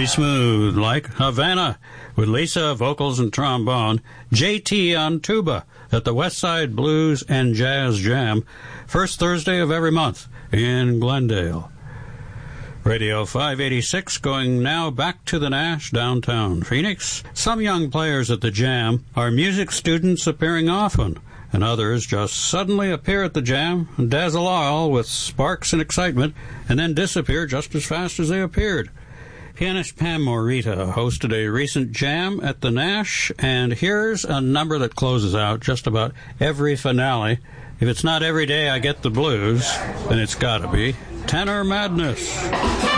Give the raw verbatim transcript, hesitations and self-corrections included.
Pretty smooth, like Havana, with Lisa, vocals and trombone, J T on tuba at the Westside Blues and Jazz Jam, first Thursday of every month in Glendale. Radio five eighty-six going now back to the Nash, downtown Phoenix. Some young players at the Jam are music students appearing often, and others just suddenly appear at the Jam and dazzle all with sparks and excitement, and then disappear just as fast as they appeared. Pianist Pam Morita hosted a recent Jam at the Nash, and here's a number that closes out just about every finale. If it's not Every Day I Get the Blues, then it's gotta be Tenor Madness.